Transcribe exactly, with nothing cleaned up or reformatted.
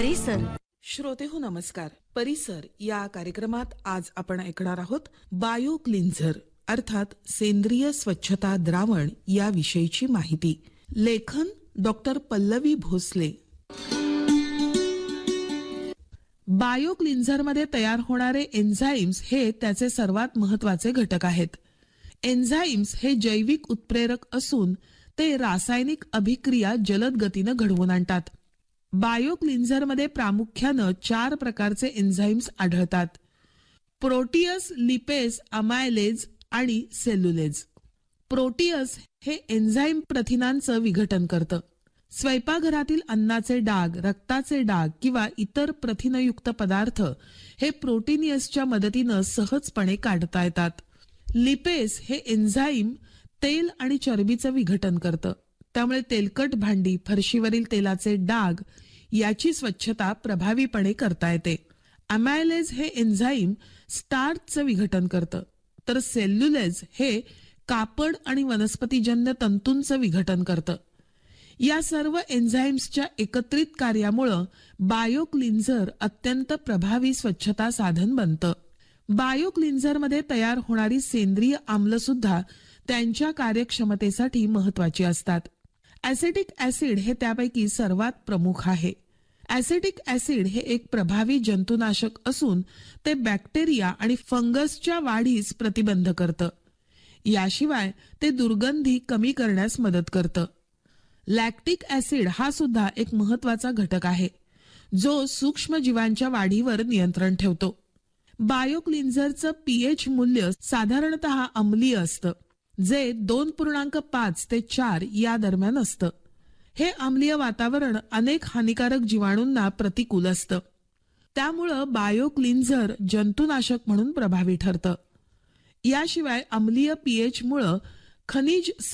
परिसर. श्रोते हो नमस्कार. परिसर या कार्यक्रमात आज आपण ऐकणार आहोत बायो क्लिन्झर अर्थात सेंद्रिय स्वच्छता द्रावण या विषयीची माहिती. लेखन डॉक्टर पल्लवी भोसले. बायो क्लिन्झरमध्ये तयार होणारे एन्झाईम्स हे त्याचे सर्वात महत्वाचे घटक आहेत. एन्झाईम्स हे जैविक उत्प्रेरक असून ते रासायनिक अभिक्रिया जलद गतीनं घडवून आणतात. बायो क्लिन्झरमध्ये प्रामुख्यानं चार प्रकारचे एन्झाईम्स आढळतात: प्रोटीअस, लिपेज, अमायलेज आणि सेल्युलेज. प्रोटीअस हे एन्झाईम प्रथिनांचं विघटन करतं. स्वयंपाकघरातील अन्नाचे डाग, रक्ताचे डाग किंवा इतर प्रथिनयुक्त पदार्थ हे प्रोटीनियसच्या मदतीनं सहजपणे काढता येतात. लिपेज हे एन्झाईम तेल आणि चरबीचं विघटन करतं. त्यामुळे तेलकट भांडी, फरशीवरील तेलाचे डाग याची स्वच्छता प्रभावीपणे करता येते. अमायलेज हे एन्झाईम स्टार्चचं विघटन करतं. तर सेल्युलेज हे कापड आणि वनस्पतीजन्य तंतूंचं विघटन करतं. या सर्व एन्झाईम्सच्या एकत्रित कार्यामुळं बायो क्लिन्झर अत्यंत प्रभावी स्वच्छता साधन बनतं. बायो क्लिन्झरमध्ये तयार होणारी सेंद्रिय आम्ल सुद्धा त्यांच्या कार्यक्षमतेसाठी महत्वाची असतात. ऍसिटिक ऍसिड हे त्यापैकी सर्वात प्रमुख आहे. ऍसिटिक ऍसिड हे एक प्रभावी जंतुनाशक असून ते बॅक्टेरिया आणि फंगसच्या वाढीस प्रतिबंध करतं. याशिवाय ते दुर्गंधी कमी करण्यास मदत करतं. लॅक्टिक ऍसिड हा सुद्धा एक महत्वाचा घटक आहे जो सूक्ष्म जीवांच्या वाढीवर नियंत्रण ठेवतो. बायो क्लिन्झरचं पीएच मूल्य साधारणतः अम्लीय असतं, जे दोन पूर्णांक पाच ते चार या दरम्यान असतं. हे अम्लीय वातावरण अनेक हानिकारक जीवाणूंना प्रतिकूल असतं. त्यामुळं बायो क्लिन्झर जंतुनाशक म्हणून प्रभावी ठरतं. याशिवाय अम्लीय पीएच मुळे खनिज